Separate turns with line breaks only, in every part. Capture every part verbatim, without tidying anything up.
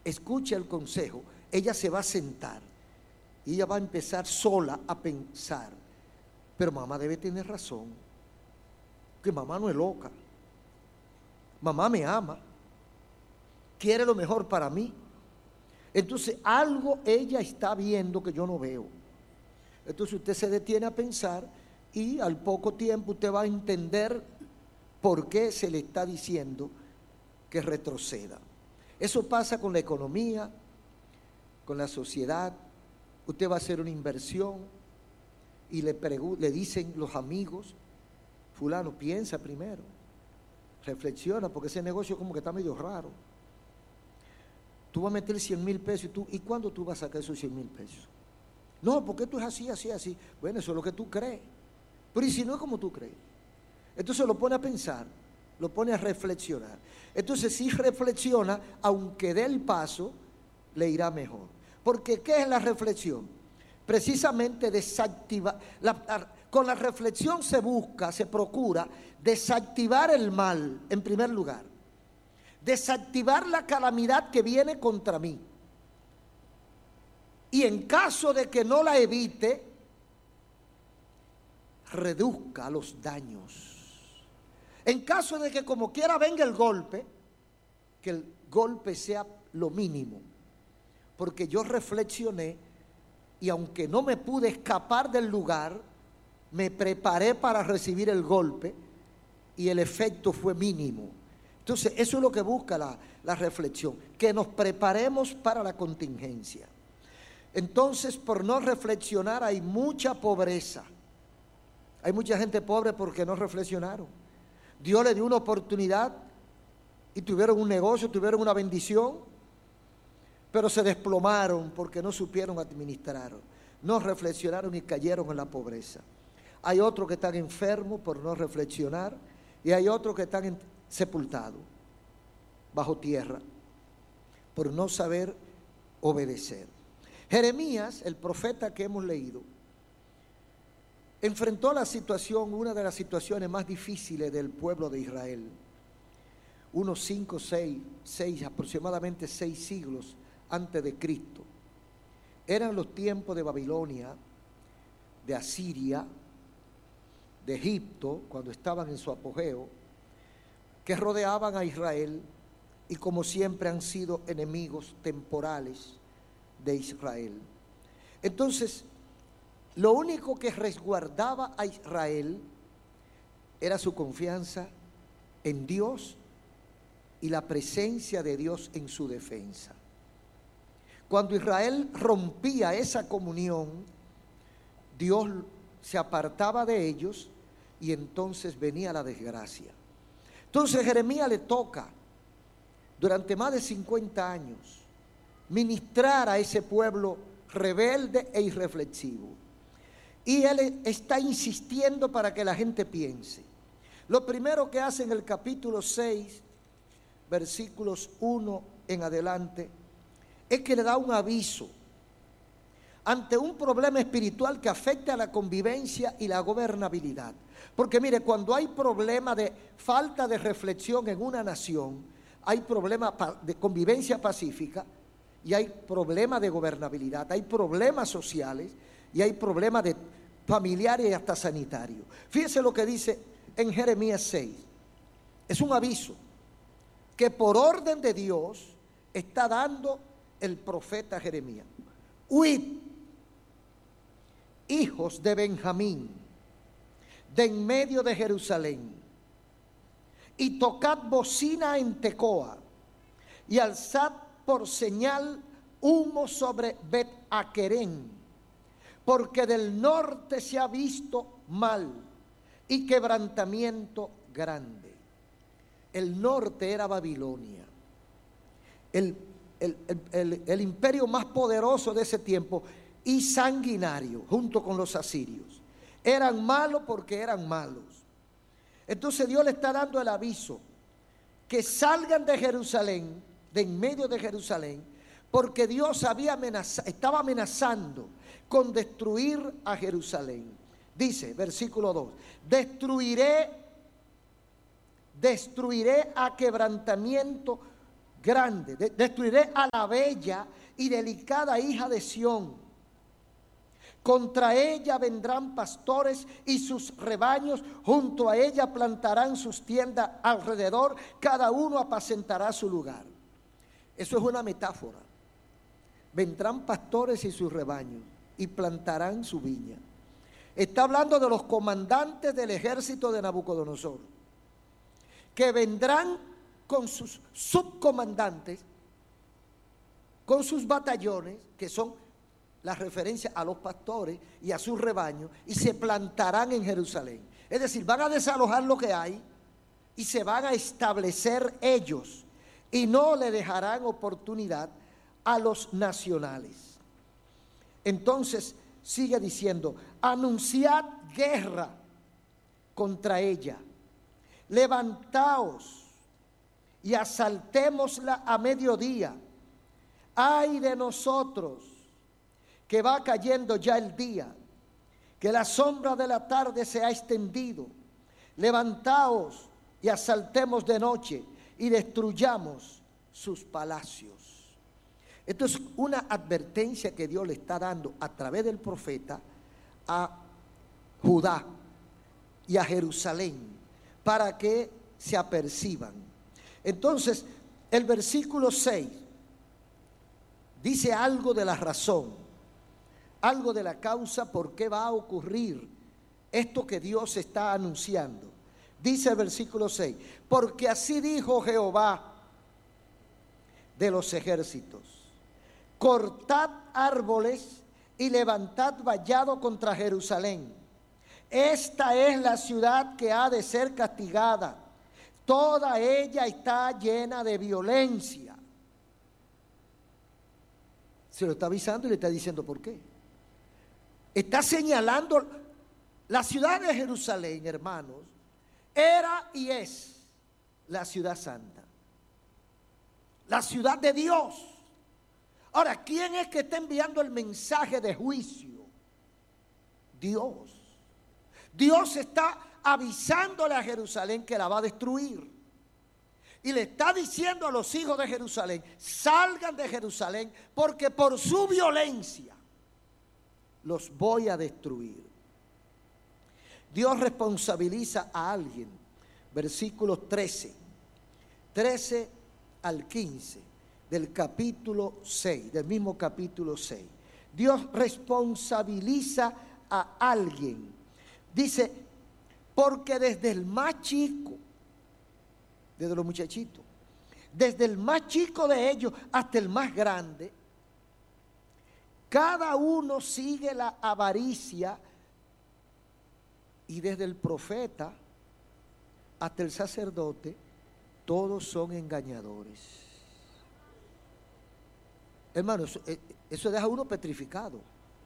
escucha el consejo, ella se va a sentar y ella va a empezar sola a pensar, pero mamá debe tener razón, que mamá no es loca, mamá me ama, quiere lo mejor para mí. Entonces algo ella está viendo que yo no veo. Entonces usted se detiene a pensar y al poco tiempo usted va a entender por qué se le está diciendo que retroceda. Eso pasa con la economía, con la sociedad. Usted va a hacer una inversión y le, le dicen los amigos, fulano, piensa primero, reflexiona, porque ese negocio como que está medio raro. Tú vas a meter cien mil pesos y tú, ¿y cuándo tú vas a sacar esos cien mil pesos? No, porque esto es así, así, así. Bueno, eso es lo que tú crees. Pero ¿y si no es como tú crees? Entonces lo pone a pensar, lo pone a reflexionar. Entonces si reflexiona, aunque dé el paso, le irá mejor. Porque ¿qué es la reflexión? Precisamente desactivar, la, la, con la reflexión se busca, se procura desactivar el mal, en primer lugar. Desactivar la calamidad que viene contra mí. Y en caso de que no la evite, reduzca los daños. En caso de que como quiera venga el golpe, que el golpe sea lo mínimo. Porque yo reflexioné y aunque no me pude escapar del lugar, me preparé para recibir el golpe y el efecto fue mínimo. Entonces eso es lo que busca la, la reflexión, que nos preparemos para la contingencia. Entonces, por no reflexionar hay mucha pobreza. Hay mucha gente pobre porque no reflexionaron. Dios le dio una oportunidad y tuvieron un negocio, tuvieron una bendición, pero se desplomaron porque no supieron administrar. No reflexionaron y cayeron en la pobreza. Hay otros que están enfermos por no reflexionar y hay otros que están sepultados bajo tierra por no saber obedecer. Jeremías, el profeta que hemos leído, enfrentó la situación, una de las situaciones más difíciles del pueblo de Israel. Unos cinco, seis, seis, aproximadamente seis siglos antes de Cristo. Eran los tiempos de Babilonia, de Asiria, de Egipto, cuando estaban en su apogeo, que rodeaban a Israel y como siempre han sido enemigos temporales de Israel. Entonces, lo único que resguardaba a Israel era su confianza en Dios y la presencia de Dios en su defensa. Cuando Israel rompía esa comunión, Dios se apartaba de ellos y entonces venía la desgracia. Entonces Jeremías le toca durante más de cincuenta años ministrar a ese pueblo rebelde e irreflexivo. Y él está insistiendo para que la gente piense. Lo primero que hace en el capítulo seis, versículos uno en adelante, es que le da un aviso ante un problema espiritual que afecta a la convivencia y la gobernabilidad. Porque mire, cuando hay problema de falta de reflexión en una nación, hay problema de convivencia pacífica y hay problema de gobernabilidad, hay problemas sociales y hay problemas de familiares y hasta sanitarios. Fíjese lo que dice en Jeremías seis. Es un aviso que por orden de Dios está dando el profeta Jeremías. Huid, hijos de Benjamín, de en medio de Jerusalén, y tocad bocina en Tecoa, y alzad por señal humo sobre Bet-Aquerén, porque del norte se ha visto mal y quebrantamiento grande. El norte era Babilonia, el, el, el, el, el imperio más poderoso de ese tiempo y sanguinario, junto con los asirios. Eran malos porque eran malos. Entonces Dios le está dando el aviso que salgan de Jerusalén, de en medio de Jerusalén, porque Dios había amenazado, estaba amenazando con destruir a Jerusalén. Dice, versículo dos, destruiré, destruiré a quebrantamiento grande, de, destruiré a la bella y delicada hija de Sión. Contra ella vendrán pastores y sus rebaños, junto a ella plantarán sus tiendas alrededor, cada uno apacentará su lugar. Eso es una metáfora. Vendrán pastores y sus rebaños y plantarán su viña. Está hablando de los comandantes del ejército de Nabucodonosor, que vendrán con sus subcomandantes, con sus batallones, que son la referencia a los pastores y a sus rebaños, y se plantarán en Jerusalén. Es decir, van a desalojar lo que hay y se van a establecer ellos, y no le dejarán oportunidad a los nacionales. Entonces sigue diciendo: anunciad guerra contra ella, levantaos y asaltémosla a mediodía. Ay de nosotros, que va cayendo ya el día, que la sombra de la tarde se ha extendido. Levantaos y asaltemos de noche y destruyamos sus palacios. Esto es una advertencia que Dios le está dando a través del profeta a Judá y a Jerusalén, para que se aperciban. Entonces, el versículo seis dice algo de la razón, algo de la causa por qué va a ocurrir esto que Dios está anunciando. Dice el versículo seis: porque así dijo Jehová de los ejércitos, cortad árboles y levantad vallado contra Jerusalén. Esta es la ciudad que ha de ser castigada. Toda ella está llena de violencia. Se lo está avisando y le está diciendo por qué. Está señalando la ciudad de Jerusalén, hermanos, era y es la ciudad santa, la ciudad de Dios. Ahora, ¿quién es que está enviando el mensaje de juicio? Dios. Dios está avisándole a Jerusalén que la va a destruir. Y le está diciendo a los hijos de Jerusalén: salgan de Jerusalén, porque por su violencia los voy a destruir. Dios responsabiliza a alguien. Versículos trece, trece al quince del capítulo seis, del mismo capítulo seis. Dios responsabiliza a alguien. Dice: porque desde el más chico, desde los muchachitos, desde el más chico de ellos hasta el más grande, cada uno sigue la avaricia, y desde el profeta hasta el sacerdote, todos son engañadores. Hermano, eso, eso deja a uno petrificado.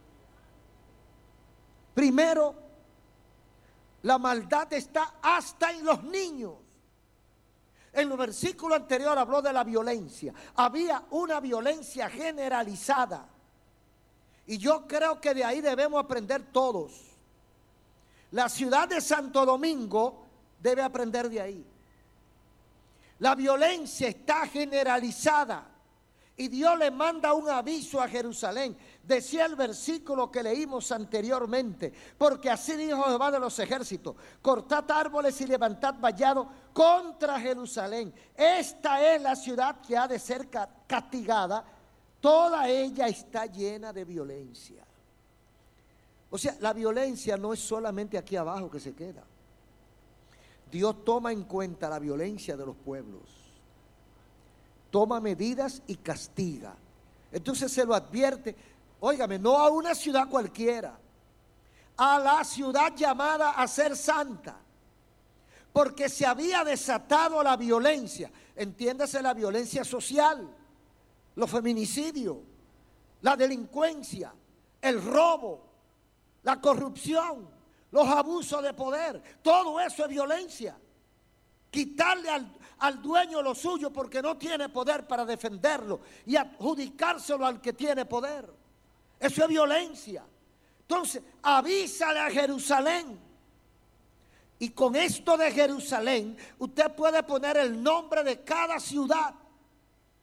Primero, la maldad está hasta en los niños. En el versículo anterior habló de la violencia. Había una violencia generalizada. Y yo creo que de ahí debemos aprender todos. La ciudad de Santo Domingo debe aprender de ahí. La violencia está generalizada. Y Dios le manda un aviso a Jerusalén. Decía el versículo que leímos anteriormente: porque así dijo Jehová de los ejércitos, cortad árboles y levantad vallado contra Jerusalén. Esta es la ciudad que ha de ser castigada. Toda ella está llena de violencia. O sea, la violencia no es solamente aquí abajo que se queda. Dios toma en cuenta la violencia de los pueblos, toma medidas y castiga. Entonces se lo advierte, óigame, no a una ciudad cualquiera, a la ciudad llamada a ser santa, porque se había desatado la violencia. Entiéndase, la violencia social, los feminicidios, la delincuencia, el robo, la corrupción, los abusos de poder. Todo eso es violencia. Quitarle al, al dueño lo suyo porque no tiene poder para defenderlo y adjudicárselo al que tiene poder. Eso es violencia. Entonces, avísale a Jerusalén. Y con esto de Jerusalén, usted puede poner el nombre de cada ciudad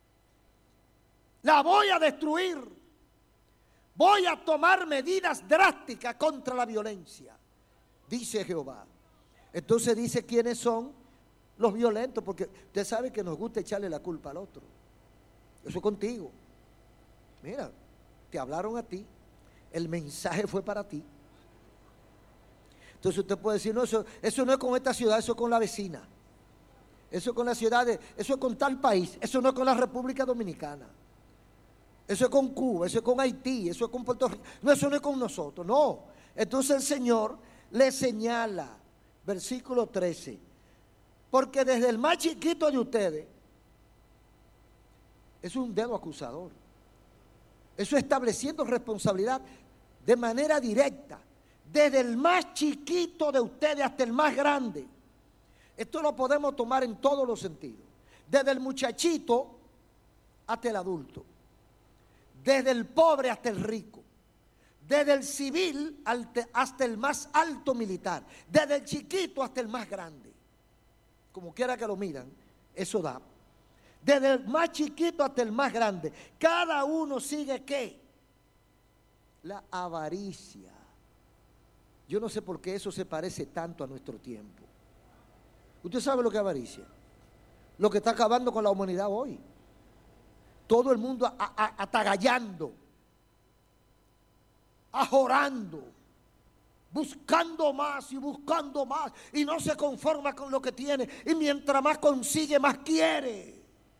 La voy a destruir. Voy a tomar medidas drásticas contra la violencia, dice Jehová. Entonces dice quiénes son los violentos, porque usted sabe que nos gusta echarle la culpa al otro. Eso es contigo. Mira, te hablaron a ti, el mensaje fue para ti. Entonces usted puede decir, no, eso, eso no es con esta ciudad, eso es con la vecina. Eso es con la ciudad, de, eso es con tal país, eso no es con la República Dominicana. Eso es con Cuba, eso es con Haití, eso es con Puerto Rico. No, eso no es con nosotros, no. Entonces el Señor le señala, versículo trece, porque desde el más chiquito de ustedes, eso es un dedo acusador. Eso estableciendo responsabilidad de manera directa, desde el más chiquito de ustedes hasta el más grande. Esto lo podemos tomar en todos los sentidos, desde el muchachito hasta el adulto, desde el pobre hasta el rico, desde el civil hasta el más alto militar, desde el chiquito hasta el más grande. Como quiera que lo miran, eso da. Desde el más chiquito hasta el más grande, cada uno sigue ¿qué? La avaricia. Yo no sé por qué eso se parece tanto a nuestro tiempo. ¿Usted sabe lo que es avaricia? Lo que está acabando con la humanidad hoy. Todo el mundo a, a, atagallando, ajorando, buscando más y buscando más, y no se conforma con lo que tiene, y mientras más consigue, más quiere.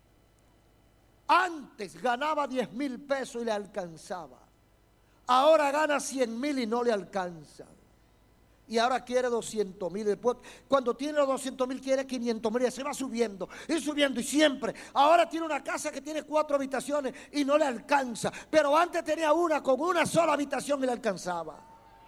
Antes ganaba diez mil pesos y le alcanzaba. Ahora gana cien mil y no le alcanza. Y ahora quiere doscientos mil. Después, cuando tiene los doscientos mil, quiere quinientos mil. Y se va subiendo y subiendo y siempre. Ahora tiene una casa que tiene cuatro habitaciones y no le alcanza. Pero antes tenía una con una sola habitación y le alcanzaba.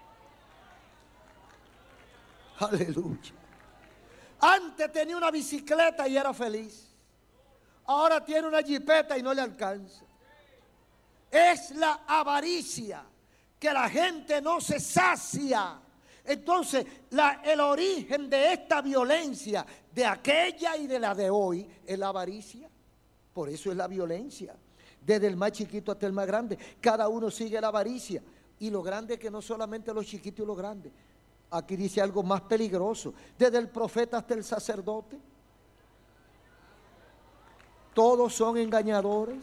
Aleluya. Antes tenía una bicicleta y era feliz. Ahora tiene una jipeta y no le alcanza. Es la avaricia, que la gente no se sacia. Entonces, la, el origen de esta violencia, de aquella y de la de hoy, es la avaricia. Por eso es la violencia. Desde el más chiquito hasta el más grande, cada uno sigue la avaricia. Y lo grande es que no solamente los chiquitos y los grandes. Aquí dice algo más peligroso. Desde el profeta hasta el sacerdote, todos son engañadores.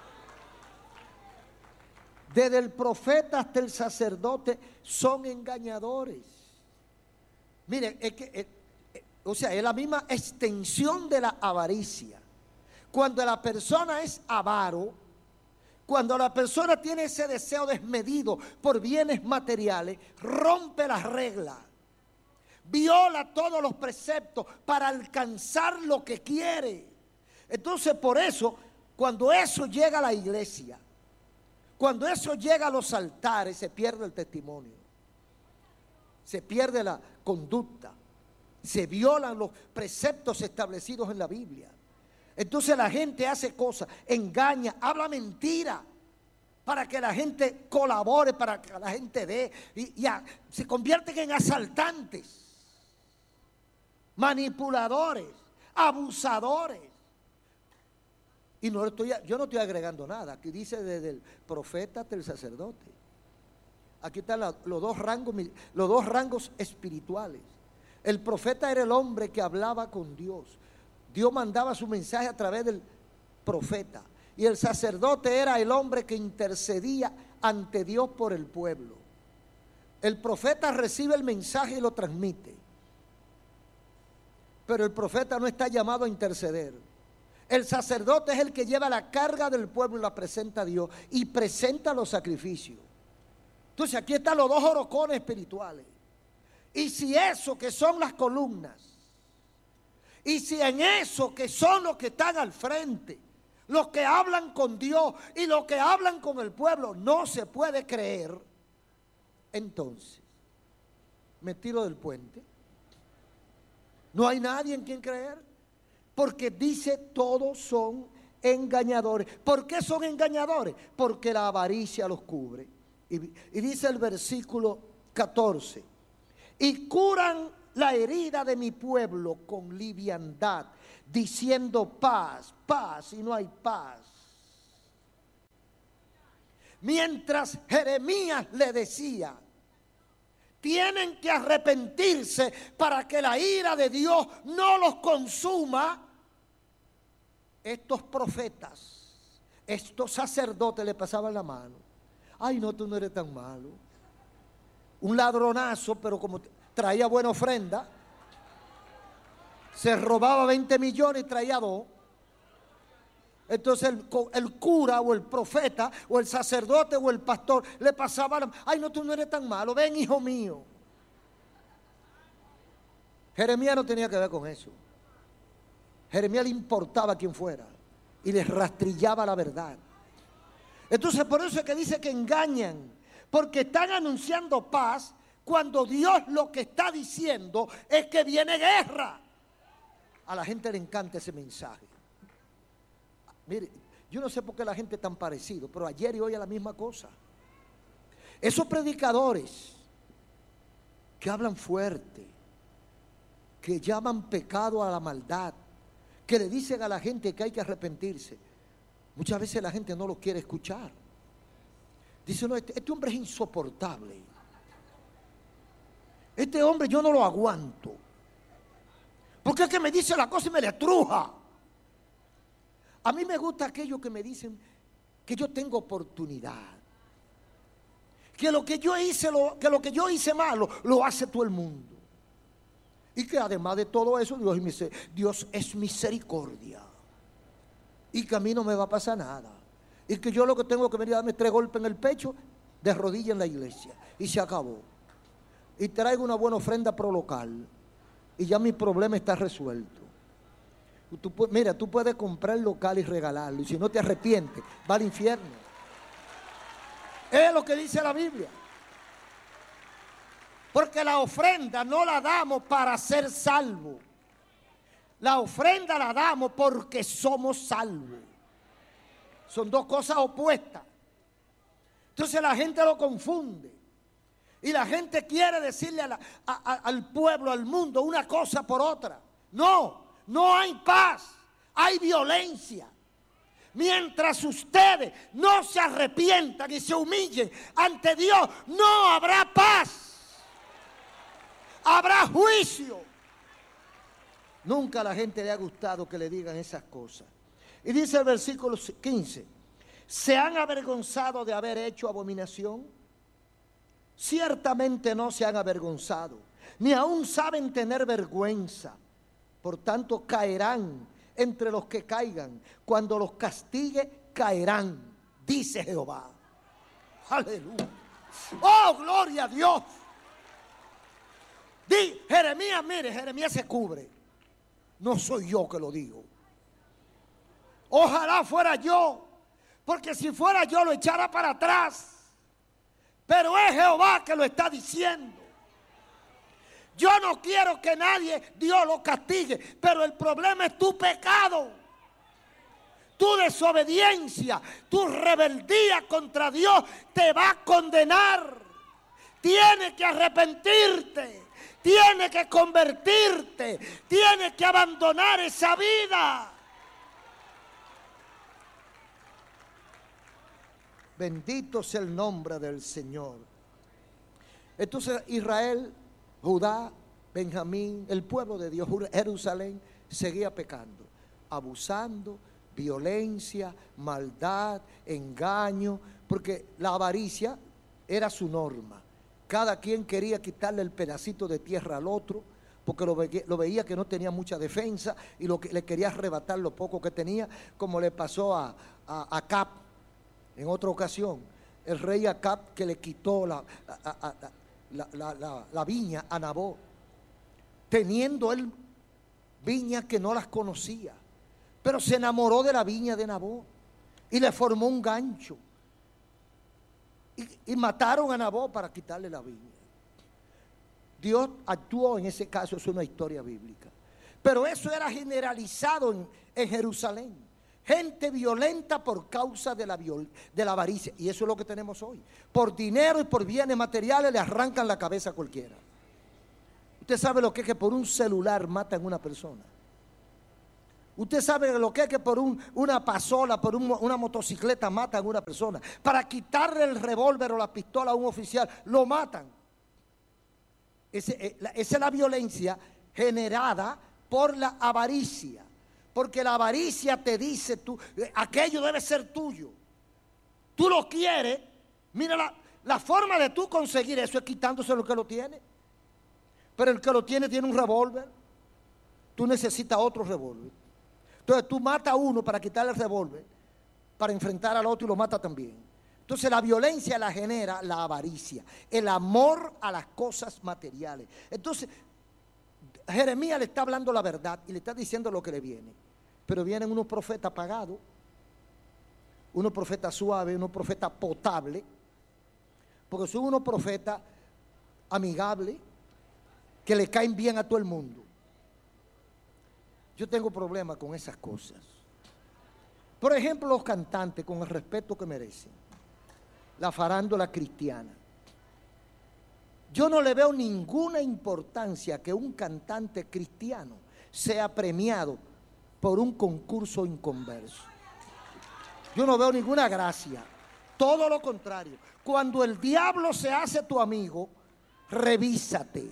Desde el profeta hasta el sacerdote son engañadores. Miren, es que, es, es, o sea, es la misma extensión de la avaricia. Cuando la persona es avaro, cuando la persona tiene ese deseo desmedido por bienes materiales, rompe las reglas, viola todos los preceptos para alcanzar lo que quiere. Entonces, por eso, cuando eso llega a la iglesia, cuando eso llega a los altares, se pierde el testimonio, se pierde la conducta, se violan los preceptos establecidos en la Biblia. Entonces la gente hace cosas, engaña, habla mentira para que la gente colabore, para que la gente dé, y, y a, se convierten en asaltantes, manipuladores, abusadores. Y no estoy, yo no estoy agregando nada. Aquí dice desde el profeta hasta el sacerdote. Aquí están la, los, dos rangos, los dos rangos espirituales. El profeta era el hombre que hablaba con Dios. Dios mandaba su mensaje a través del profeta. Y el sacerdote era el hombre que intercedía ante Dios por el pueblo. El profeta recibe el mensaje y lo transmite. Pero el profeta no está llamado a interceder. El sacerdote es el que lleva la carga del pueblo y la presenta a Dios y presenta los sacrificios. Entonces aquí están los dos orocones espirituales. Y si eso que son las columnas, y si en eso que son los que están al frente, los que hablan con Dios y los que hablan con el pueblo, no se puede creer, entonces me tiro del puente. No hay nadie en quien creer. Porque dice todos son engañadores. ¿Por qué son engañadores? Porque la avaricia los cubre. Y, y dice el versículo catorce. Y curan la herida de mi pueblo con liviandad, diciendo paz, paz, y no hay paz. Mientras Jeremías le decía, tienen que arrepentirse para que la ira de Dios no los consuma, estos profetas, estos sacerdotes le pasaban la mano. Ay, no, tú no eres tan malo. Un ladronazo, pero como traía buena ofrenda, se robaba veinte millones y traía dos. Entonces el, el cura o el profeta o el sacerdote o el pastor le pasaban, ay, no, tú no eres tan malo, ven, hijo mío. Jeremías no tenía que ver con eso. Jeremías le importaba quién fuera y les rastrillaba la verdad. Entonces por eso es que dice que engañan, porque están anunciando paz cuando Dios lo que está diciendo es que viene guerra. A la gente le encanta ese mensaje. Mire, yo no sé por qué la gente es tan parecido, pero ayer y hoy es la misma cosa. Esos predicadores que hablan fuerte, que llaman pecado a la maldad, que le dicen a la gente que hay que arrepentirse, muchas veces la gente no lo quiere escuchar. Dice, no, este, este hombre es insoportable. Este hombre yo no lo aguanto. Porque es que me dice la cosa y me le truja. A mí me gusta aquellos que me dicen que yo tengo oportunidad. Que lo que yo hice, lo, que lo que yo hice malo, lo hace todo el mundo. Y que además de todo eso, Dios, Dios es misericordia. Y que a mí no me va a pasar nada. Y que yo lo que tengo que venir a darme tres golpes en el pecho, de rodilla en la iglesia. Y se acabó. Y traigo una buena ofrenda pro local. Y ya mi problema está resuelto. Tú, mira, tú puedes comprar el local y regalarlo. Y si no te arrepientes, va al infierno. Es lo que dice la Biblia. Porque la ofrenda no la damos para ser salvos. La ofrenda la damos porque somos salvos. Son dos cosas opuestas. Entonces la gente lo confunde. Y la gente quiere decirle a la, a, a, al pueblo, al mundo, una cosa por otra. No. No hay paz, hay violencia. Mientras ustedes no se arrepientan y se humillen ante Dios, no habrá paz. Habrá juicio. Nunca a la gente le ha gustado que le digan esas cosas. Y dice el versículo quince, ¿se han avergonzado de haber hecho abominación? Ciertamente no se han avergonzado, ni aún saben tener vergüenza. Por tanto, caerán entre los que caigan. Cuando los castigue, caerán, dice Jehová. Aleluya. Oh, gloria a Dios. Di, Jeremías, mire, Jeremías se cubre. No soy yo que lo digo. Ojalá fuera yo, porque si fuera yo lo echara para atrás. Pero es Jehová que lo está diciendo. Yo no quiero que nadie, Dios lo castigue, pero el problema es tu pecado, tu desobediencia, tu rebeldía contra Dios te va a condenar. Tienes que arrepentirte, tienes que convertirte, tienes que abandonar esa vida. Bendito sea el nombre del Señor. Entonces Israel, Judá, Benjamín, el pueblo de Dios, Jerusalén, seguía pecando, abusando, violencia, maldad, engaño, porque la avaricia era su norma. Cada quien quería quitarle el pedacito de tierra al otro, porque lo, ve, lo veía que no tenía mucha defensa y lo que, le quería arrebatar lo poco que tenía, como le pasó a, a, a Acab en otra ocasión. El rey Acab, que le quitó la... A, a, a, La, la, la, la viña a Nabot, teniendo él viñas que no las conocía, pero se enamoró de la viña de Nabot y le formó un gancho y, y mataron a Nabot para quitarle la viña. Dios actuó en ese caso, es una historia bíblica, pero eso era generalizado en, en Jerusalén. Gente violenta por causa de la, viol, de la avaricia. Y eso es lo que tenemos hoy. Por dinero y por bienes materiales le arrancan la cabeza a cualquiera. Usted sabe lo que es que por un celular matan a una persona. Usted sabe lo que es que por un, una pasola, por un, una motocicleta matan a una persona. Para quitarle el revólver o la pistola a un oficial, lo matan. Ese, esa es la violencia generada por la avaricia. Porque la avaricia te dice, tú, aquello debe ser tuyo. Tú lo quieres. Mira, la, la forma de tú conseguir eso es quitándose lo que lo tiene. Pero el que lo tiene tiene un revólver. Tú necesitas otro revólver. Entonces tú matas a uno para quitarle el revólver, para enfrentar al otro y lo mata también. Entonces la violencia la genera la avaricia, el amor a las cosas materiales. Entonces Jeremías le está hablando la verdad y le está diciendo lo que le viene. Pero vienen unos profetas pagados, unos profetas suaves, unos profetas potables, porque son unos profetas amigables que le caen bien a todo el mundo. Yo tengo problemas con esas cosas. Por ejemplo, los cantantes, con el respeto que merecen, la farándula cristiana. Yo no le veo ninguna importancia que un cantante cristiano sea premiado por un concurso inconverso. Yo no veo ninguna gracia. Todo lo contrario. Cuando el diablo se hace tu amigo, revísate.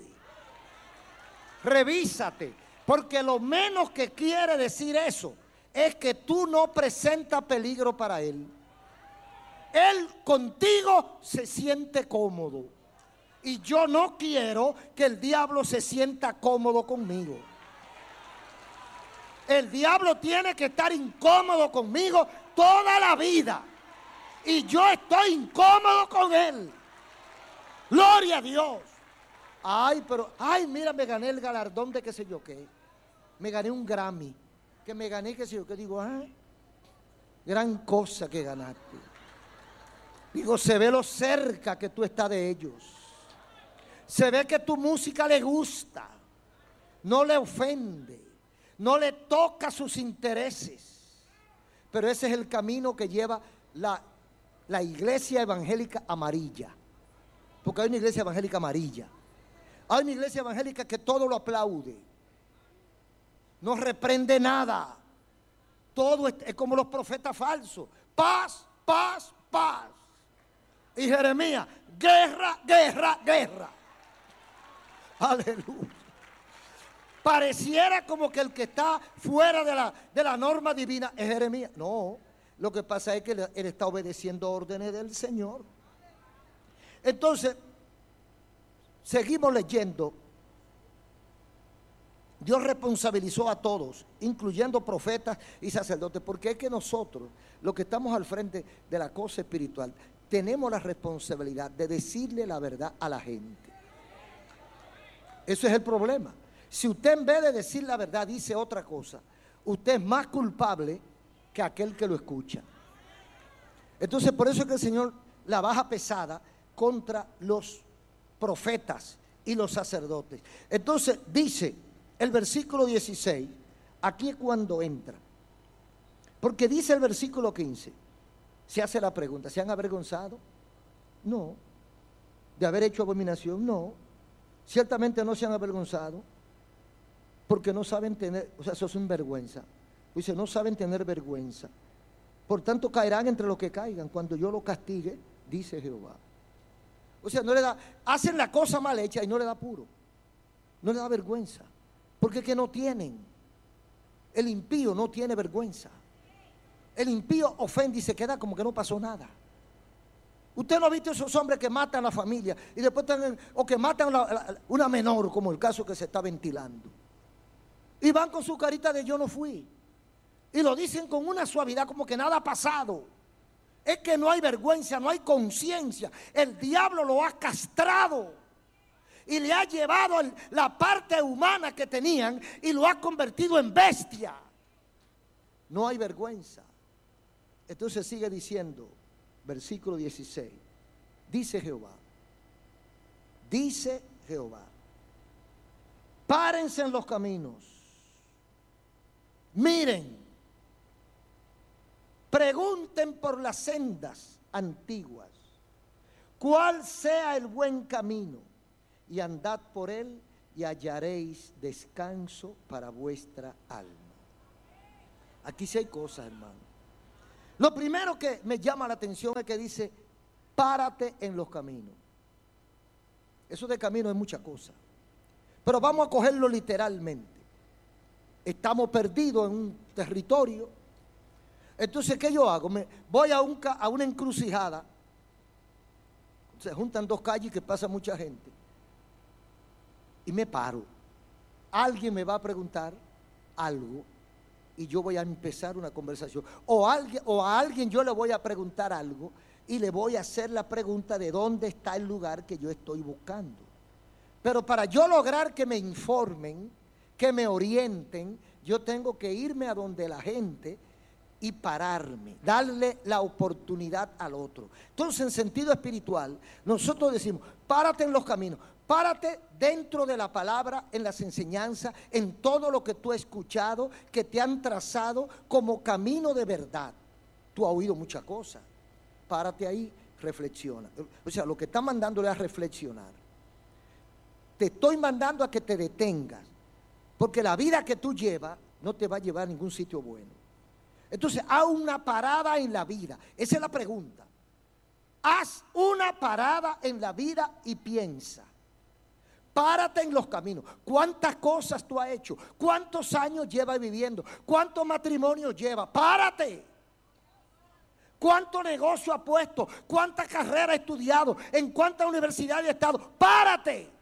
Revísate. Porque lo menos que quiere decir eso es que tú no presentas peligro para él. Él contigo se siente cómodo. Y yo no quiero que el diablo se sienta cómodo conmigo. El diablo tiene que estar incómodo conmigo toda la vida. Y yo estoy incómodo con él. Gloria a Dios. Ay, pero, ay, mira, me gané el galardón de qué sé yo qué. Me gané un Grammy. Que me gané qué sé yo qué. Digo, ah, gran cosa que ganaste. Digo, se ve lo cerca que tú estás de ellos. Se ve que tu música le gusta. No le ofende. No le toca sus intereses. Pero ese es el camino que lleva la, la iglesia evangélica amarilla. Porque hay una iglesia evangélica amarilla. Hay una iglesia evangélica que todo lo aplaude. No reprende nada. Todo es, es como los profetas falsos. Paz, paz, paz. Y Jeremías, guerra, guerra, guerra. Aleluya. Pareciera como que el que está fuera de la, de la norma divina es Jeremías. No, lo que pasa es que él, él está obedeciendo órdenes del Señor. Entonces, seguimos leyendo. Dios responsabilizó a todos, incluyendo profetas y sacerdotes, porque es que nosotros, los que estamos al frente de la cosa espiritual, tenemos la responsabilidad de decirle la verdad a la gente. Eso es el problema. Si usted en vez de decir la verdad dice otra cosa, usted es más culpable que aquel que lo escucha. Entonces por eso es que el Señor la baja pesada contra los profetas y los sacerdotes. Entonces dice el versículo dieciséis, aquí es cuando entra. Porque dice el versículo quince, se hace la pregunta, ¿se han avergonzado? No. ¿De haber hecho abominación? No. Ciertamente no se han avergonzado, porque no saben tener, o sea, eso es un vergüenza. Dice, no saben tener vergüenza. Por tanto caerán entre los que caigan cuando yo lo castigue, dice Jehová. O sea, no le da, hacen la cosa mal hecha y no le da puro. No le da vergüenza. Porque es que no tienen. El impío no tiene vergüenza. El impío ofende y se queda como que no pasó nada. Usted no ha visto esos hombres que matan a la familia y después están, o que matan a la, una menor, como el caso que se está ventilando. Y van con su carita de yo no fui. Y lo dicen con una suavidad como que nada ha pasado. Es que no hay vergüenza, no hay conciencia. El diablo lo ha castrado y le ha llevado el, la parte humana que tenían y lo ha convertido en bestia. No hay vergüenza. Entonces sigue diciendo, versículo dieciséis, dice Jehová, dice Jehová, párense en los caminos, miren, pregunten por las sendas antiguas, cuál sea el buen camino, y andad por él y hallaréis descanso para vuestra alma. Aquí sí hay cosas, hermano. Lo primero que me llama la atención es que dice, párate en los caminos. Eso de camino es mucha cosa. Pero vamos a cogerlo literalmente. Estamos perdidos en un territorio. Entonces, ¿qué yo hago? Me voy a, un, a una encrucijada. Se juntan dos calles que pasa mucha gente. Y me paro. Alguien me va a preguntar algo y yo voy a empezar una conversación. O, alguien, o a alguien yo le voy a preguntar algo y le voy a hacer la pregunta de dónde está el lugar que yo estoy buscando. Pero para yo lograr que me informen, que me orienten, yo tengo que irme a donde la gente y pararme, darle la oportunidad al otro. Entonces, en sentido espiritual, nosotros decimos, párate en los caminos, párate dentro de la palabra, en las enseñanzas, en todo lo que tú has escuchado, que te han trazado como camino de verdad. Tú has oído muchas cosas, párate ahí, reflexiona. O sea, lo que está mandándole a reflexionar. Te estoy mandando a que te detengas, porque la vida que tú llevas no te va a llevar a ningún sitio bueno. Entonces, haz una parada en la vida. Esa es la pregunta. Haz una parada en la vida y piensa. Párate en los caminos. ¿Cuántas cosas tú has hecho? ¿Cuántos años llevas viviendo? ¿Cuántos matrimonios llevas? Párate. ¿Cuánto negocio has puesto? ¿Cuántas carreras has estudiado? ¿En cuántas universidades has estado? Párate.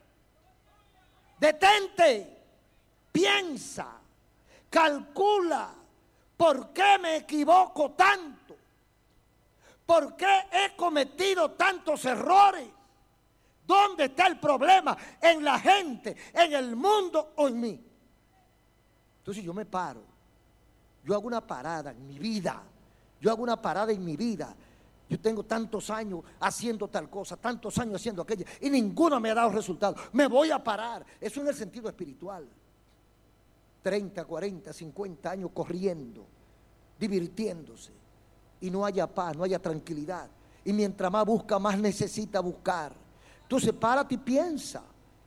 Detente. Piensa. Calcula. ¿Por qué me equivoco tanto? ¿Por qué he cometido tantos errores? ¿Dónde está el problema? ¿En la gente, en el mundo o en mí? Entonces yo me paro. Yo hago una parada en mi vida. Yo hago una parada en mi vida. Yo tengo tantos años haciendo tal cosa, tantos años haciendo aquella, y ninguno me ha dado resultado. Me voy a parar. Eso en el sentido espiritual. treinta, cuarenta, cincuenta años corriendo, divirtiéndose, y no haya paz, no haya tranquilidad. Y mientras más busca, más necesita buscar. Entonces, párate y piensa,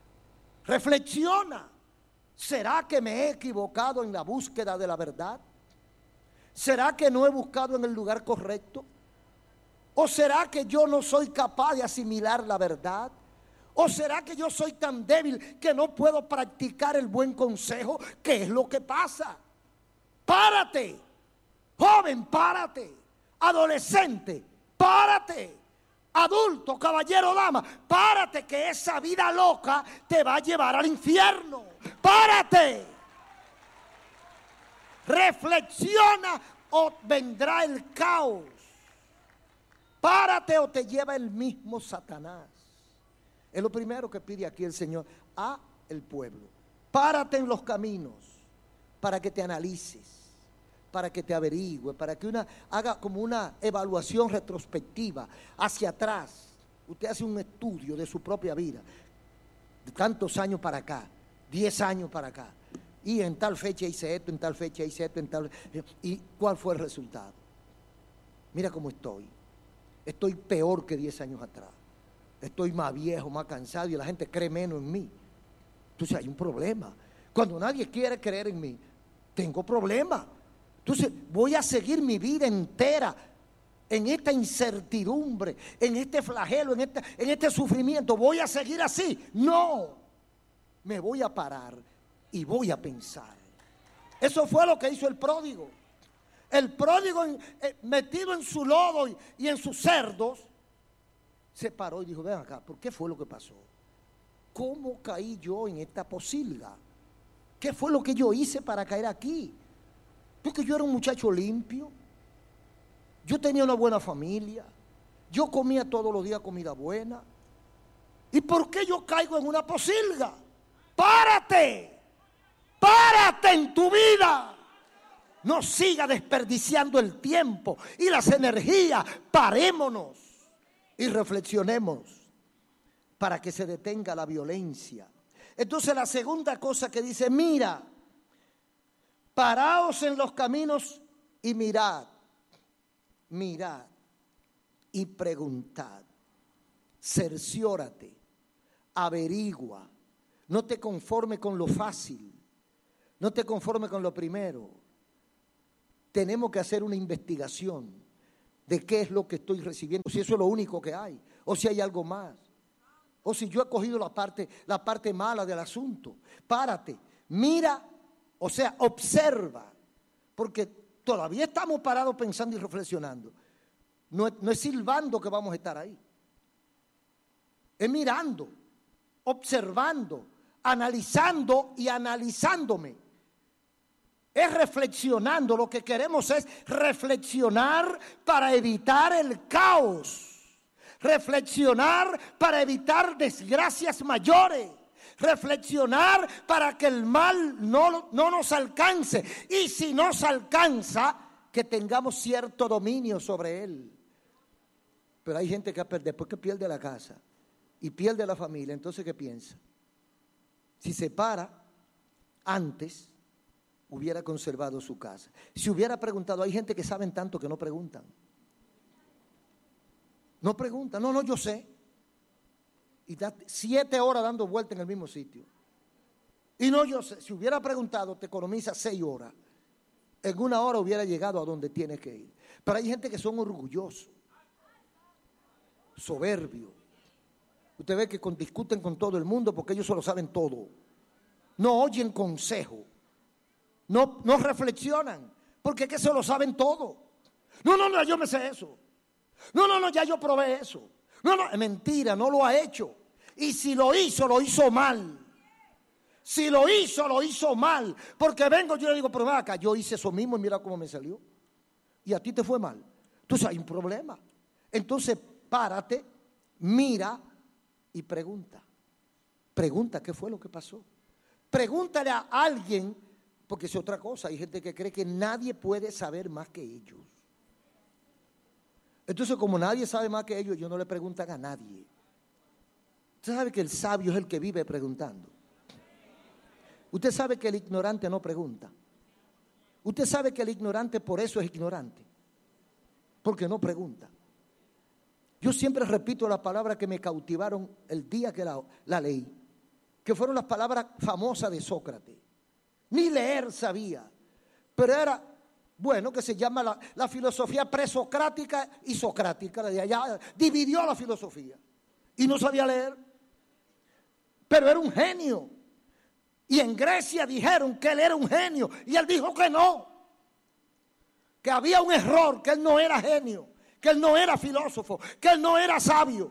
reflexiona. ¿Será que me he equivocado en la búsqueda de la verdad? ¿Será que no he buscado en el lugar correcto? ¿O será que yo no soy capaz de asimilar la verdad? ¿O será que yo soy tan débil que no puedo practicar el buen consejo? ¿Qué es lo que pasa? Párate, joven, párate, adolescente, párate, adulto, caballero, dama, párate, que esa vida loca te va a llevar al infierno. Párate, reflexiona o vendrá el caos. Párate o te lleva el mismo Satanás. Es lo primero que pide aquí el Señor a el pueblo. Párate en los caminos para que te analices, para que te averigüe, para que una haga como una evaluación retrospectiva hacia atrás. Usted hace un estudio de su propia vida, de tantos años para acá, diez años para acá. Y en tal fecha hice esto, en tal fecha hice esto, en tal... ¿Y cuál fue el resultado? Mira cómo estoy. Estoy peor que diez años atrás. Estoy más viejo, más cansado y la gente cree menos en mí. Entonces hay un problema. Cuando nadie quiere creer en mí, tengo problemas. Entonces voy a seguir mi vida entera en esta incertidumbre, en este flagelo, en este, en este sufrimiento. ¿Voy a seguir así? No. Me voy a parar y voy a pensar. Eso fue lo que hizo el pródigo. El pródigo eh, metido en su lodo y, y en sus cerdos, se paró y dijo, ven acá, ¿por qué fue lo que pasó? ¿Cómo caí yo en esta posilga? ¿Qué fue lo que yo hice para caer aquí? Porque yo era un muchacho limpio, yo tenía una buena familia, yo comía todos los días comida buena. ¿Y por qué yo caigo en una posilga? ¡Párate! ¡Párate en tu vida! No siga desperdiciando el tiempo y las energías. Parémonos y reflexionemos para que se detenga la violencia. Entonces la segunda cosa que dice, mira, paraos en los caminos y mirad, mirad y preguntad, cerciórate, averigua, no te conformes con lo fácil, no te conformes con lo primero. tenemos que hacer una investigación de qué es lo que estoy recibiendo, si eso es lo único que hay, o si hay algo más, o si yo he cogido la parte, la parte mala del asunto. Párate, mira, o sea, observa, porque todavía estamos parados pensando y reflexionando. No es, no es silbando que vamos a estar ahí, es mirando, observando, analizando y analizándome. Es reflexionando. Lo que queremos es reflexionar para evitar el caos, reflexionar para evitar desgracias mayores, reflexionar para que el mal no, no nos alcance, y si nos alcanza, que tengamos cierto dominio sobre él. Pero hay gente que después que pierde la casa y pierde la familia, entonces ¿qué piensa? Si se para antes, hubiera conservado su casa. Si hubiera preguntado, hay gente que saben tanto que no preguntan. No preguntan, no, no, yo sé. Y da siete horas dando vueltas en el mismo sitio. Y no, yo sé, si hubiera preguntado, te economiza seis horas. En una hora hubiera llegado a donde tienes que ir. Pero hay gente que son orgullosos, soberbios. Usted ve que con, discuten con todo el mundo porque ellos solo saben todo. No oyen consejo. No, no reflexionan, porque es que se lo saben todo. No, no, no, yo me sé eso. No, no, no, ya yo probé eso. No, no, es mentira, no lo ha hecho. Y si lo hizo, lo hizo mal. Si lo hizo, lo hizo mal. Porque vengo, yo le digo, pero ven acá, yo hice eso mismo y mira cómo me salió. Y a ti te fue mal. Entonces hay un problema. Entonces párate, mira y pregunta. Pregunta qué fue lo que pasó. Pregúntale a alguien. Porque es otra cosa, hay gente que cree que nadie puede saber más que ellos. Entonces, como nadie sabe más que ellos, ellos no le preguntan a nadie. Usted sabe que el sabio es el que vive preguntando. Usted sabe que el ignorante no pregunta. Usted sabe que el ignorante por eso es ignorante, porque no pregunta. Yo siempre repito las palabras que me cautivaron el día que la, la leí, que fueron las palabras famosas de Sócrates. Ni leer sabía, pero era, bueno, que se llama la, la filosofía presocrática y socrática, de allá dividió la filosofía, y no sabía leer, pero era un genio, y en Grecia dijeron que él era un genio, y él dijo que no, que había un error, que él no era genio, que él no era filósofo, que él no era sabio.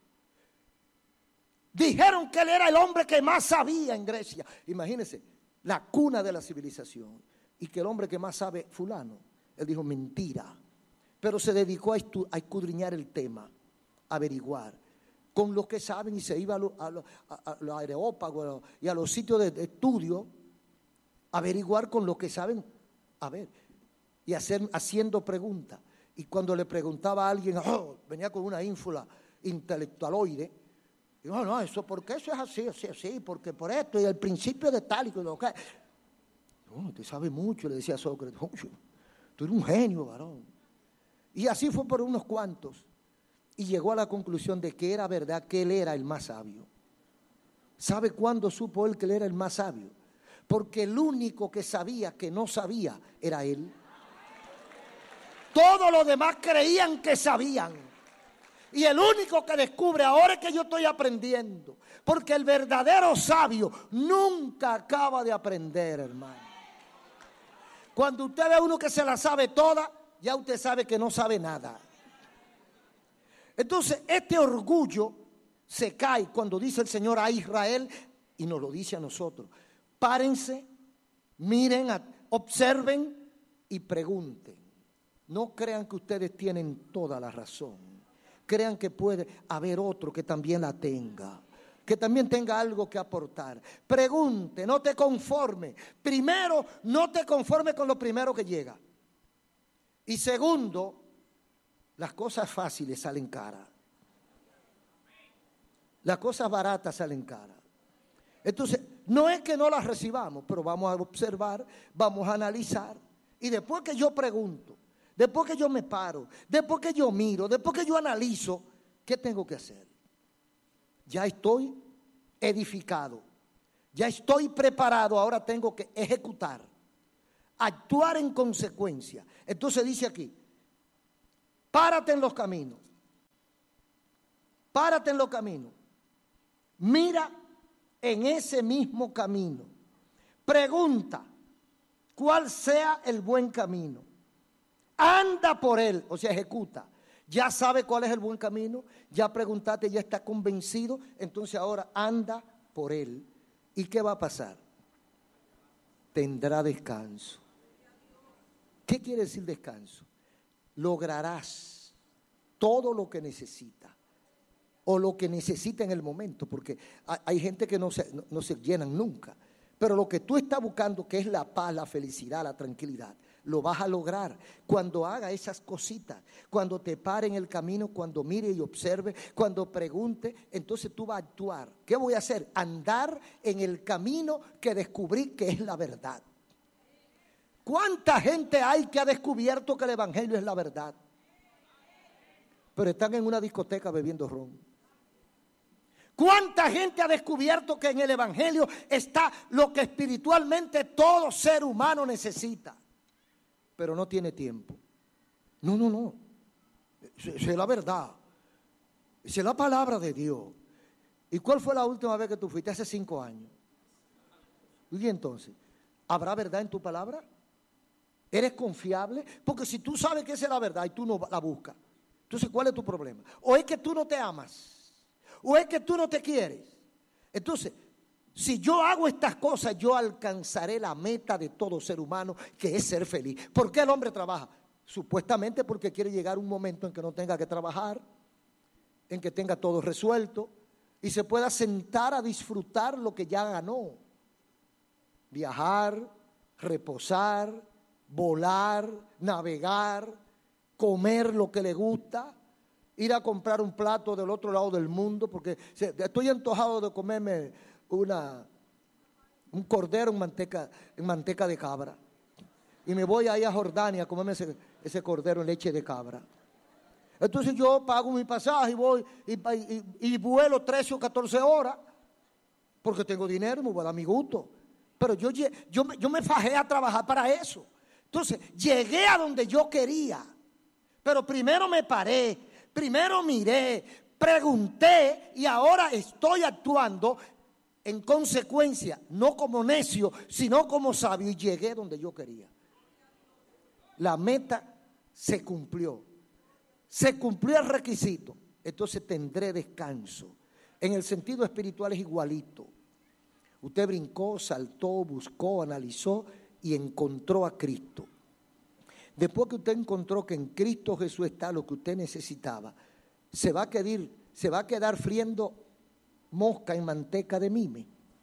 Dijeron que él era el hombre que más sabía en Grecia, imagínense, la cuna de la civilización, y que el hombre que más sabe, fulano, él dijo mentira, pero se dedicó a, estu- a escudriñar el tema, a averiguar, con los que saben, y se iba a, lo, a, lo, a, a los areópagos y a los sitios de, de estudio, a averiguar con los que saben, a ver, y hacer, haciendo preguntas, y cuando le preguntaba a alguien, oh, venía con una ínfula intelectualoide, y no, no, eso, porque eso es así, así, así, porque por esto, y el principio de tal y lo que. No, usted sabe mucho, le decía Sócrates, oh, tú eres un genio, varón. Y así fue por unos cuantos, y llegó a la conclusión de que era verdad que él era el más sabio. ¿Sabe cuándo supo él que él era el más sabio? Porque el único que sabía que no sabía era él. Todos los demás creían que sabían. Y el único que descubre, ahora es que yo estoy aprendiendo, porque el verdadero sabio nunca acaba de aprender, hermano. Cuando usted ve a uno que se la sabe toda, ya usted sabe que no sabe nada. Entonces, este orgullo se cae cuando dice el Señor a Israel, y nos lo dice a nosotros. Párense, miren, observen y pregunten. No crean que ustedes tienen toda la razón. Crean que puede haber otro que también la tenga, que también tenga algo que aportar. Pregunte, no te conforme. Primero, no te conforme con lo primero que llega. Y segundo, las cosas fáciles salen caras. Las cosas baratas salen caras. Entonces, no es que no las recibamos, pero vamos a observar, vamos a analizar. Y después que yo pregunto, después que yo me paro, después que yo miro, después que yo analizo, ¿qué tengo que hacer? Ya estoy edificado, ya estoy preparado, ahora tengo que ejecutar. actuar en consecuencia. Entonces dice aquí, párate en los caminos, párate en los caminos, mira en ese mismo camino, pregunta cuál sea el buen camino, anda por él, o sea, ejecuta. Ya sabe cuál es el buen camino, ya preguntaste, ya está convencido, entonces ahora anda por él. ¿Y qué va a pasar? Tendrá descanso. ¿Qué quiere decir descanso? Lograrás todo lo que necesita o lo que necesita en el momento, porque hay gente que no se, no, no se llenan nunca, pero lo que tú estás buscando, que es la paz, la felicidad, la tranquilidad, lo vas a lograr cuando haga esas cositas, cuando te pare en el camino, cuando mire y observe, cuando pregunte, entonces tú vas a actuar. ¿Qué voy a hacer? Andar en el camino que descubrí que es la verdad. ¿Cuánta gente hay que ha descubierto que el evangelio es la verdad? Pero están en una discoteca bebiendo ron. ¿Cuánta gente ha descubierto que en el evangelio está lo que espiritualmente todo ser humano necesita? Pero no tiene tiempo. No, no, no. Esa es la verdad. Esa es la palabra de Dios. ¿Y cuál fue la última vez que tú fuiste? Hace cinco años. Y entonces, ¿habrá verdad en tu palabra? ¿Eres confiable? Porque si tú sabes que esa es la verdad y tú no la buscas, entonces ¿cuál es tu problema? ¿O es que tú no te amas? ¿O es que tú no te quieres? Entonces, si yo hago estas cosas, yo alcanzaré la meta de todo ser humano, que es ser feliz. ¿Por qué el hombre trabaja? Supuestamente porque quiere llegar un momento en que no tenga que trabajar, en que tenga todo resuelto y se pueda sentar a disfrutar lo que ya ganó. Viajar, reposar, volar, navegar, comer lo que le gusta, ir a comprar un plato del otro lado del mundo, porque estoy antojado de comerme Una, un cordero en manteca, en manteca de cabra. Y me voy ahí a Jordania a comerme ese, ese cordero en leche de cabra. Entonces yo pago mi pasaje y voy y, y, y vuelo trece o catorce horas porque tengo dinero, me voy a dar mi gusto. Pero yo, yo, yo me fajé a trabajar para eso. Entonces llegué a donde yo quería. Pero primero me paré, primero miré, pregunté y ahora estoy actuando en consecuencia, no como necio, sino como sabio, y llegué donde yo quería. La meta se cumplió. Se cumplió el requisito. Entonces tendré descanso. En el sentido espiritual es igualito. Usted brincó, saltó, buscó, analizó y encontró a Cristo. Después que usted encontró que en Cristo Jesús está lo que usted necesitaba, se va a quedar, se va a quedar friendo mosca en manteca de mime.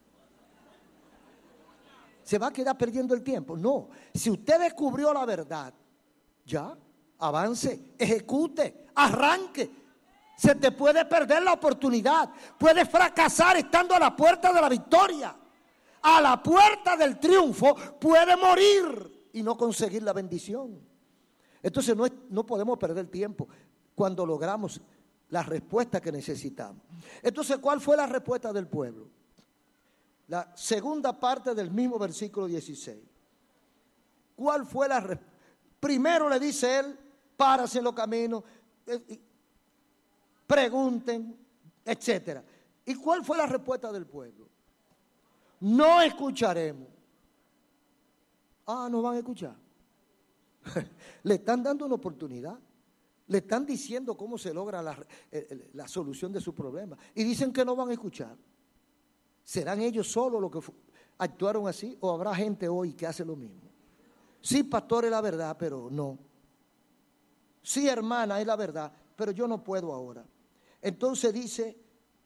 ¿Se va a quedar perdiendo el tiempo? No. Si usted descubrió la verdad, ya, avance, ejecute, arranque. Se te puede perder la oportunidad. Puedes fracasar estando a la puerta de la victoria. A la puerta del triunfo puede morir y no conseguir la bendición. Entonces no, es, no podemos perder tiempo cuando logramos la respuesta que necesitamos. Entonces, ¿cuál fue la respuesta del pueblo? La segunda parte del mismo versículo dieciséis. ¿Cuál fue la respuesta? Primero le dice él, párase en los caminos, eh, pregunten, etcétera. ¿Y cuál fue la respuesta del pueblo? No escucharemos. Ah, no van a escuchar. Le están dando una oportunidad. Le están diciendo cómo se logra la, la solución de su problema. Y dicen que no van a escuchar. ¿Serán ellos solos los que actuaron así? ¿O habrá gente hoy que hace lo mismo? Sí, pastor, es la verdad, pero no. Sí, hermana, es la verdad, pero yo no puedo ahora. Entonces dice,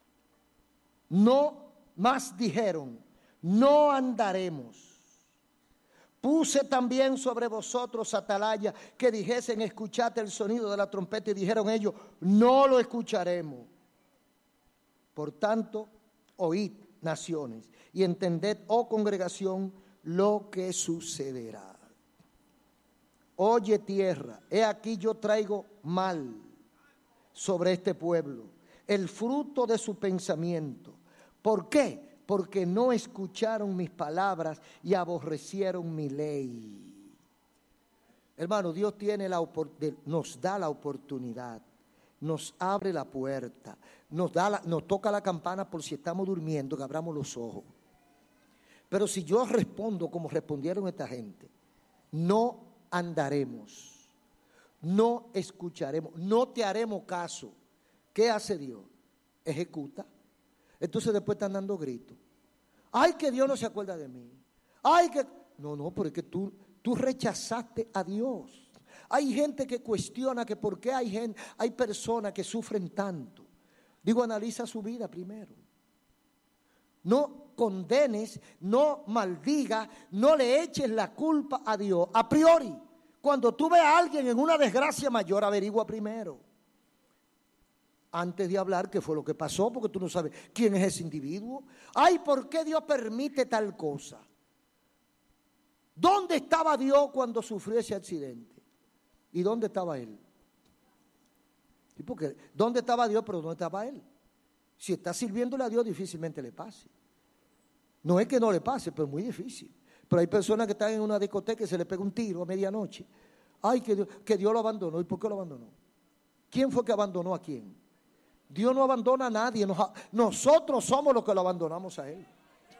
no más dijeron, no andaremos. Puse también sobre vosotros atalaya que dijesen, escuchad el sonido de la trompeta, y dijeron ellos, no lo escucharemos. Por tanto, oíd, naciones, y entended, oh congregación, lo que sucederá. Oye tierra, he aquí yo traigo mal sobre este pueblo, el fruto de su pensamiento. ¿Por qué? Porque no escucharon mis palabras y aborrecieron mi ley. Hermano, Dios tiene la, nos da la oportunidad, nos abre la puerta, nos, da la, nos toca la campana por si estamos durmiendo, que abramos los ojos. Pero si yo respondo como respondieron esta gente, no andaremos, no escucharemos, no te haremos caso. ¿Qué hace Dios? Ejecuta. Entonces después están dando gritos. Ay, que Dios no se acuerda de mí. Ay, que... No, no, porque tú, tú rechazaste a Dios. Hay gente que cuestiona que por qué hay gente, hay personas que sufren tanto. Digo, analiza su vida primero. No condenes, no maldigas, no le eches la culpa a Dios. A priori, cuando tú ves a alguien en una desgracia mayor, averigua primero. Antes de hablar qué fue lo que pasó, porque tú no sabes quién es ese individuo. Ay, ¿por qué Dios permite tal cosa? ¿Dónde estaba Dios cuando sufrió ese accidente? ¿Y dónde estaba Él? ¿Sí? Porque ¿dónde estaba Dios, pero dónde estaba Él? Si está sirviéndole a Dios, difícilmente le pase. No es que no le pase, pero es muy difícil. Pero hay personas que están en una discoteca y se le pega un tiro a medianoche. Ay, que Dios, que Dios lo abandonó. ¿Y por qué lo abandonó? ¿Quién fue que abandonó a quién? Dios no abandona a nadie. Nos, nosotros somos los que lo abandonamos a Él.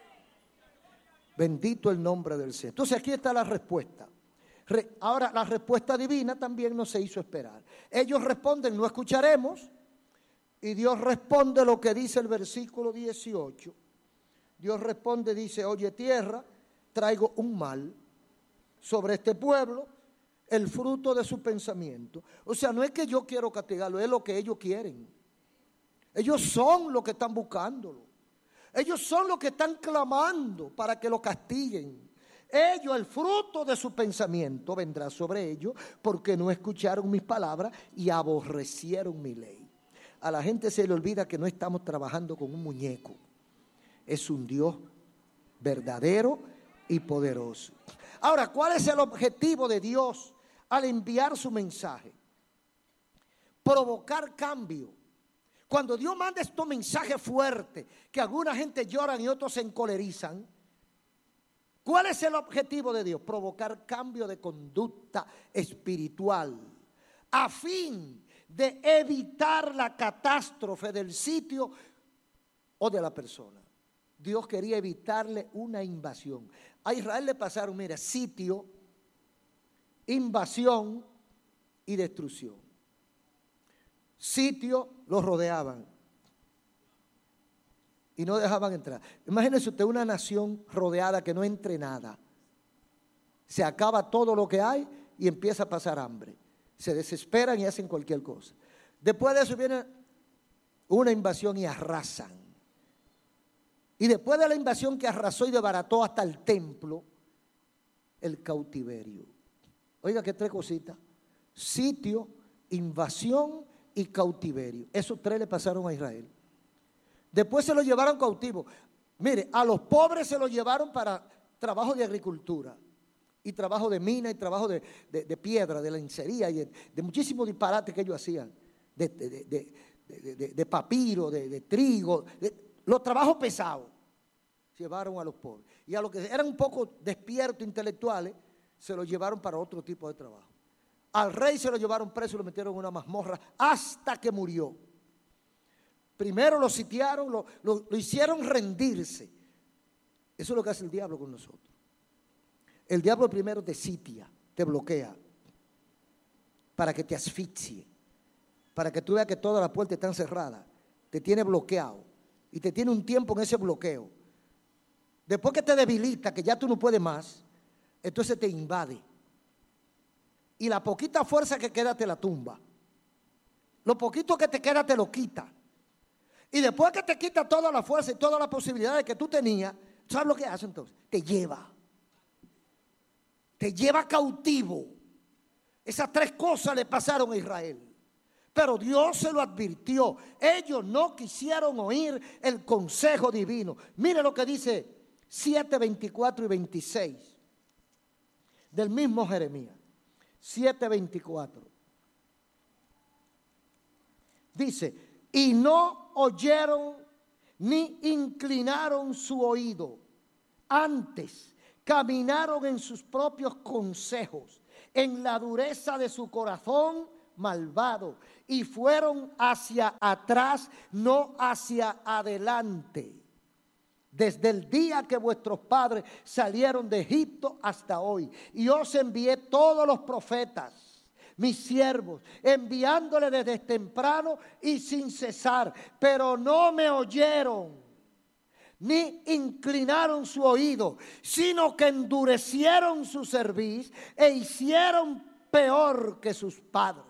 Bendito el nombre del Señor. Entonces aquí está la respuesta. Re, ahora la respuesta divina también no se hizo esperar. Ellos responden, no escucharemos. Y Dios responde lo que dice el versículo dieciocho. Dios responde, dice, oye tierra, traigo un mal sobre este pueblo, el fruto de su pensamiento. O sea, no es que yo quiero castigarlo, es lo que ellos quieren. Ellos son los que están buscándolo. Ellos son los que están clamando para que lo castiguen. Ellos, el fruto de su pensamiento vendrá sobre ellos porque no escucharon mis palabras y aborrecieron mi ley. A la gente se le olvida que no estamos trabajando con un muñeco. Es un Dios verdadero y poderoso. Ahora, ¿cuál es el objetivo de Dios al enviar su mensaje? Provocar cambio. Cuando Dios manda estos mensajes fuertes, que alguna gente lloran y otros se encolerizan, ¿cuál es el objetivo de Dios? Provocar cambio de conducta espiritual, a fin de evitar la catástrofe del sitio o de la persona. Dios quería evitarle una invasión. A Israel le pasaron, mira, sitio, invasión y destrucción. Sitio, los rodeaban y no dejaban entrar. Imagínese usted una nación rodeada que no entre nada. Se acaba todo lo que hay y empieza a pasar hambre. Se desesperan y hacen cualquier cosa. Después de eso viene una invasión y arrasan. Y después de la invasión que arrasó y desbarató hasta el templo, el cautiverio. Oiga, qué tres cositas. Sitio, invasión y cautiverio. Esos tres le pasaron a Israel. Después se los llevaron cautivos. Mire, a los pobres se los llevaron para trabajo de agricultura y trabajo de mina y trabajo de, de, de piedra, de lencería y de, de muchísimos disparates que ellos hacían, de, de, de, de, de, de papiro, de, de trigo, de, los trabajos pesados. Llevaron a los pobres. Y a los que eran un poco despiertos intelectuales, se los llevaron para otro tipo de trabajo. Al rey se lo llevaron preso y lo metieron en una mazmorra hasta que murió. Primero lo sitiaron, lo, lo, lo hicieron rendirse. Eso es lo que hace el diablo con nosotros. El diablo primero te sitia, te bloquea, para que te asfixie, para que tú veas que todas las puertas están cerradas. Te tiene bloqueado y te tiene un tiempo en ese bloqueo. Después que te debilita, que ya tú no puedes más, entonces te invade. Y la poquita fuerza que queda te la tumba. Lo poquito que te queda te lo quita. Y después que te quita toda la fuerza y todas las posibilidades que tú tenías, ¿sabes lo que hace entonces? Te lleva. Te lleva cautivo. Esas tres cosas le pasaron a Israel. Pero Dios se lo advirtió. Ellos no quisieron oír el consejo divino. Mire lo que dice siete, veinticuatro y veintiséis del mismo Jeremías. siete, veinticuatro. Dice, y no oyeron ni inclinaron su oído. Antes caminaron en sus propios consejos en la dureza de su corazón malvado, y fueron hacia atrás, no hacia adelante, desde el día que vuestros padres salieron de Egipto hasta hoy. Y os envié todos los profetas, mis siervos, enviándole desde temprano y sin cesar, pero no me oyeron, ni inclinaron su oído, sino que endurecieron su cerviz e hicieron peor que sus padres.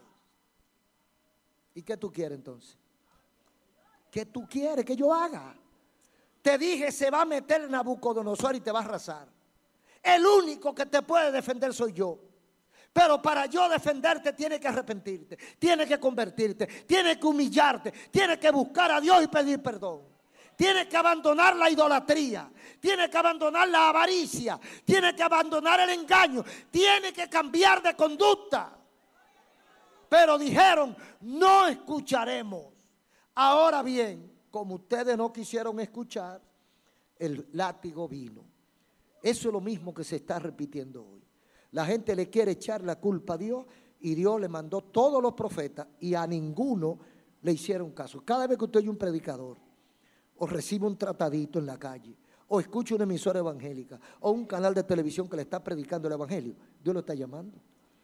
¿Y qué tú quieres entonces? ¿Qué tú quieres que yo haga? Te dije, se va a meter Nabucodonosor y te va a arrasar. El único que te puede defender soy yo. Pero para yo defenderte tienes que arrepentirte, tienes que convertirte, tienes que humillarte, tienes que buscar a Dios y pedir perdón. Tienes que abandonar la idolatría, tienes que abandonar la avaricia, tienes que abandonar el engaño, tienes que cambiar de conducta. Pero dijeron, no escucharemos. Ahora bien, como ustedes no quisieron escuchar, el látigo vino. Eso es lo mismo que se está repitiendo hoy. La gente le quiere echar la culpa a Dios y Dios le mandó todos los profetas y a ninguno le hicieron caso. Cada vez que usted oye un predicador o recibe un tratadito en la calle o escucha una emisora evangélica o un canal de televisión que le está predicando el evangelio, Dios lo está llamando.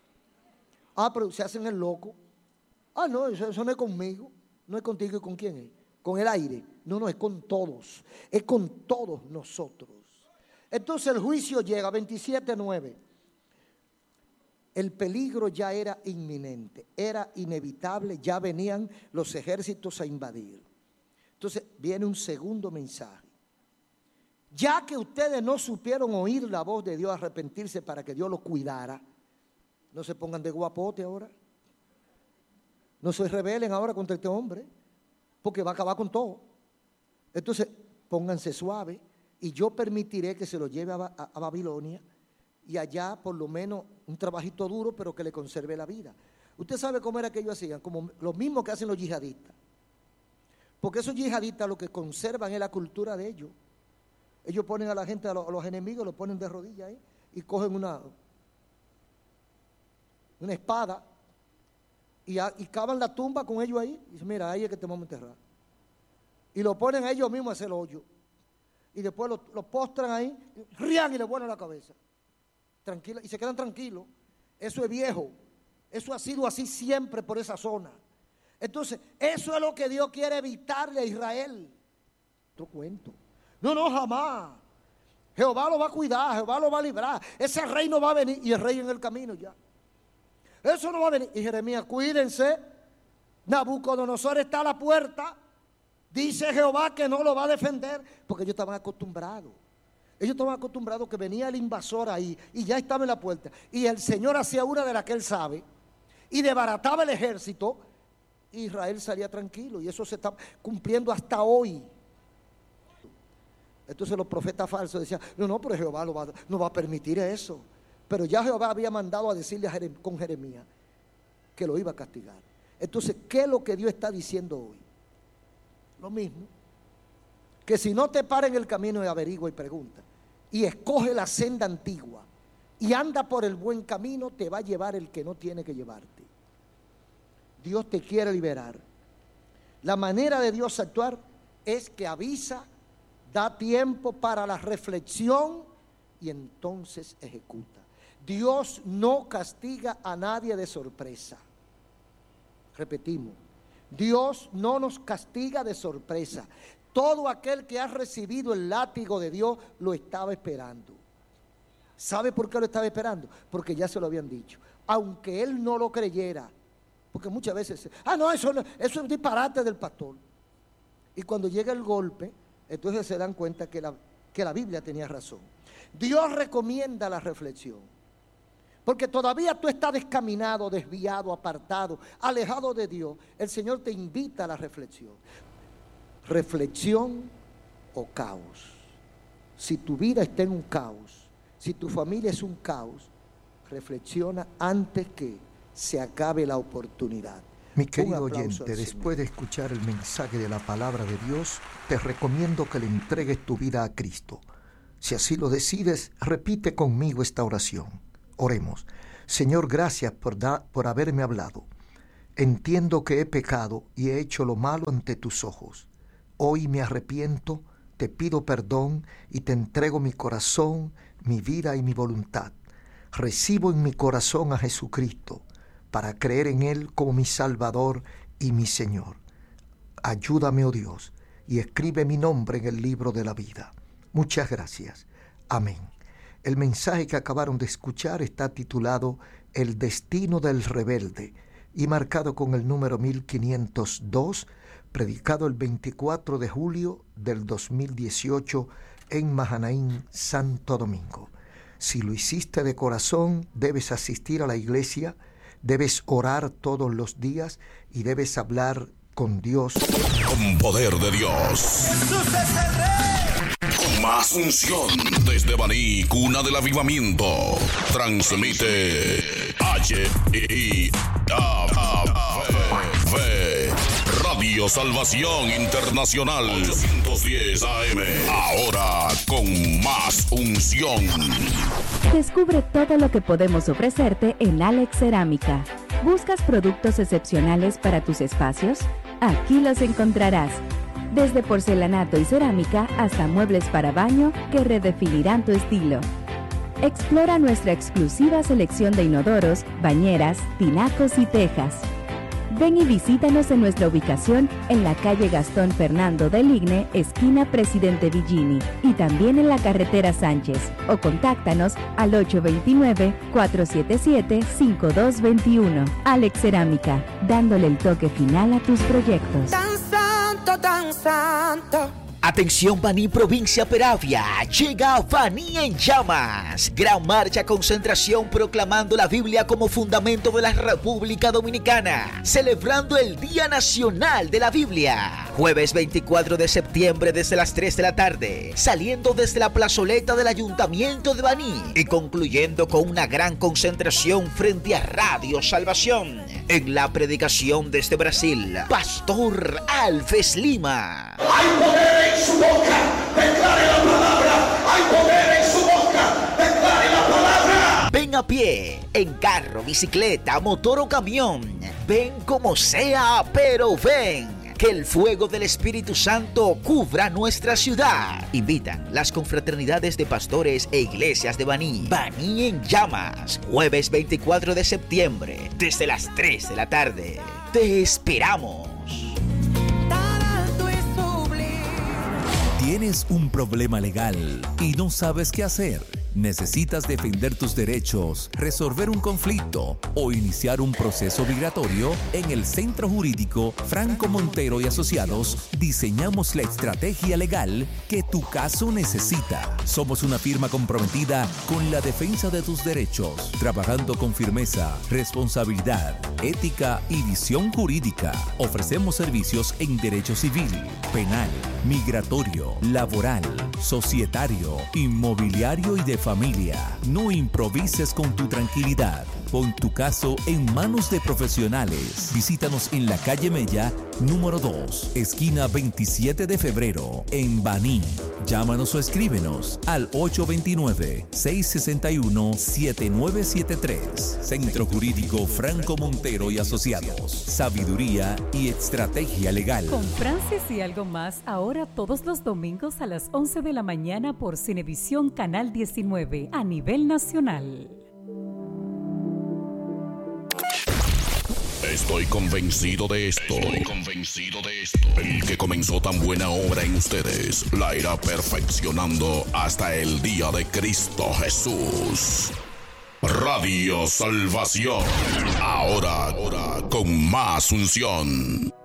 Ah, pero se hacen el loco. Ah, no, eso, eso no es conmigo. No es contigo. ¿Y con quién es? Con el aire. No, no, es con todos. Es con todos nosotros. Entonces el juicio llega, veintisiete nueve. El peligro ya era inminente, era inevitable, ya venían los ejércitos a invadir. Entonces viene un segundo mensaje. Ya que ustedes no supieron oír la voz de Dios, arrepentirse para que Dios los cuidara, no se pongan de guapote ahora. No se rebelen ahora contra este hombre, porque va a acabar con todo. Entonces, pónganse suave y yo permitiré que se lo lleve a, a, a Babilonia y allá por lo menos un trabajito duro, pero que le conserve la vida. Usted sabe cómo era que ellos hacían, como lo mismo que hacen los yihadistas. Porque esos yihadistas lo que conservan es la cultura de ellos. Ellos ponen a la gente, a los, a los enemigos, los ponen de rodillas ahí y cogen una... una espada y, a, y cavan la tumba con ellos ahí y dicen, mira, ahí es que te vamos a enterrar, y lo ponen a ellos mismos a hacer el hoyo y después lo, lo postran ahí, rían y le vuelan la cabeza tranquila y se quedan tranquilos. Eso es viejo, eso ha sido así siempre por esa zona. Entonces eso es lo que Dios quiere evitarle a Israel. Otro cuento. No, no, jamás. Jehová lo va a cuidar, Jehová lo va a librar, ese rey no va a venir, y el rey en el camino ya. Eso no va a venir. Y Jeremías, cuídense, Nabucodonosor está a la puerta, dice Jehová que no lo va a defender, porque ellos estaban acostumbrados. Ellos estaban acostumbrados que venía el invasor ahí y ya estaba en la puerta. Y el Señor hacía una de las que él sabe y desbarataba el ejército. Israel salía tranquilo y eso se está cumpliendo hasta hoy. Entonces los profetas falsos decían, no, no, pero Jehová lo va, no va a permitir eso. Pero ya Jehová había mandado a decirle a Jeremías, con Jeremías que lo iba a castigar. Entonces, ¿qué es lo que Dios está diciendo hoy? Lo mismo. Que si no te para en el camino y averigua y pregunta, y escoge la senda antigua, y anda por el buen camino, te va a llevar el que no tiene que llevarte. Dios te quiere liberar. La manera de Dios actuar es que avisa, da tiempo para la reflexión y entonces ejecuta. Dios no castiga a nadie de sorpresa. Repetimos, Dios no nos castiga de sorpresa. Todo aquel que ha recibido el látigo de Dios lo estaba esperando. ¿Sabe por qué lo estaba esperando? Porque ya se lo habían dicho. Aunque él no lo creyera, porque muchas veces, ah, no, eso, no, eso es un disparate del pastor. Y cuando llega el golpe, entonces se dan cuenta que la, que la Biblia tenía razón. Dios recomienda la reflexión. Porque todavía tú estás descaminado, desviado, apartado, alejado de Dios. El Señor te invita a la reflexión. Reflexión o caos. Si tu vida está en un caos, si tu familia es un caos, reflexiona antes que se acabe la oportunidad.
Mi querido oyente, después de escuchar el mensaje de la palabra de Dios, te recomiendo que le entregues tu vida a Cristo. Si así lo decides, repite conmigo esta oración. Oremos. Señor, gracias por, da, por haberme hablado. Entiendo que he pecado y he hecho lo malo ante tus ojos. Hoy me arrepiento, te pido perdón y te entrego mi corazón, mi vida y mi voluntad. Recibo en mi corazón a Jesucristo para creer en Él como mi Salvador y mi Señor. Ayúdame, oh Dios, y escribe mi nombre en el libro de la vida. Muchas gracias. Amén. El mensaje que acabaron de escuchar está titulado El destino del rebelde y marcado con el número mil quinientos dos, predicado el veinticuatro de julio del dos mil dieciocho en Mahanaim, Santo Domingo. Si lo hiciste de corazón, debes asistir a la iglesia, debes orar todos los días y debes hablar con Dios.
Con poder de Dios. Jesús es el Rey. Con más unción desde Baní, cuna del avivamiento. Transmite H I A V Radio Salvación Internacional ochocientos diez A M. Ahora con más unción.
Descubre todo lo que podemos ofrecerte en Alex Cerámica. ¿Buscas productos excepcionales para tus espacios? Aquí los encontrarás. Desde porcelanato y cerámica hasta muebles para baño que redefinirán tu estilo. Explora nuestra exclusiva selección de inodoros, bañeras, tinacos y tejas. Ven y visítanos en nuestra ubicación en la calle Gastón Fernando del Igne, esquina Presidente Villini, y también en la carretera Sánchez, o contáctanos al ocho dos nueve, cuatro siete siete, cinco dos dos uno. Alex Cerámica, dándole el toque final a tus proyectos.
Tan santo, tan santo.
Atención Baní, provincia Peravia, llega Baní en llamas. Gran marcha concentración proclamando la Biblia como fundamento de la República Dominicana, celebrando el Día Nacional de la Biblia. Jueves veinticuatro de septiembre desde las tres de la tarde, saliendo desde la plazoleta del Ayuntamiento de Baní y concluyendo con una gran concentración frente a Radio Salvación. En la predicación desde Brasil, Pastor Alves Lima.
¡Hay poder en su boca! ¡Declare la palabra! ¡Hay poder en su boca! ¡Declare la palabra!
Ven a pie, en carro, bicicleta, motor o camión. Ven como sea, pero ven. Que el fuego del Espíritu Santo cubra nuestra ciudad. Invitan las confraternidades de pastores e iglesias de Baní. Baní en llamas, jueves veinticuatro de septiembre, desde las tres de la tarde. Te esperamos.
¿Tienes un problema legal y no sabes qué hacer? ¿Necesitas defender tus derechos, resolver un conflicto o iniciar un proceso migratorio? En el Centro Jurídico Franco Montero y Asociados diseñamos la estrategia legal que tu caso necesita. Somos una firma comprometida con la defensa de tus derechos, trabajando con firmeza, responsabilidad, ética y visión jurídica. Ofrecemos servicios en derecho civil, penal, migratorio, laboral, societario, inmobiliario y de familia. No improvises con tu tranquilidad. Pon tu caso en manos de profesionales. Visítanos en la calle Mella, número dos, esquina veintisiete de febrero, en Baní. Llámanos o escríbenos al ocho dos nueve, seis seis uno, siete nueve siete tres. Centro Jurídico Franco Montero y Asociados. Sabiduría y estrategia legal.
Con Francis y algo más, ahora todos los domingos a las once de la mañana por Cinevisión Canal diecinueve a nivel nacional.
Estoy convencido de esto. Estoy convencido de esto. El que comenzó tan buena obra en ustedes la irá perfeccionando hasta el día de Cristo Jesús. Radio Salvación. Ahora, ahora con más unción.